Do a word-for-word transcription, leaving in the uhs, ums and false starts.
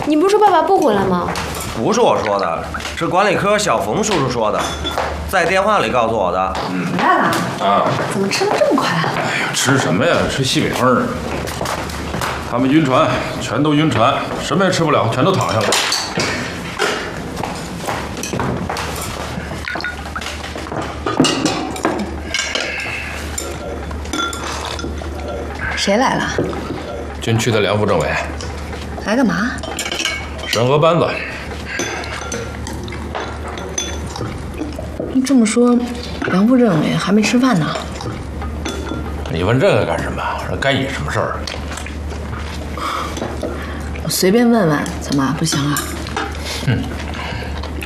你不是说爸爸不回来吗？ 不是我说的，是管理科小冯叔叔说的，在电话里告诉我的。 回来了啊？怎么吃的这么快啊？ 哎呀，吃什么呀？吃西北风儿。他们晕船，全都晕船，什么也吃不了，全都躺下了。 谁来了？ 军区的梁副政委。 来干嘛？ 审核班子。 这么说，梁副政委还没吃饭呢？ 你问这个干什么？干你什么事儿？ 我随便问问，怎么不行啊？ 哼。